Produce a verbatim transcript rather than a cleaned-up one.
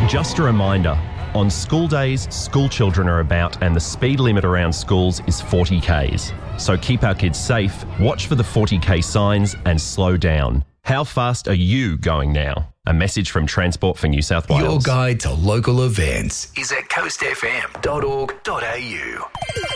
Just a reminder, on school days, school children are about and the speed limit around schools is forty kays. So keep our kids safe, watch for the forty k signs and slow down. How fast are you going now? A message from Transport for New South Wales. Your guide to local events is at coast f m dot org dot a u.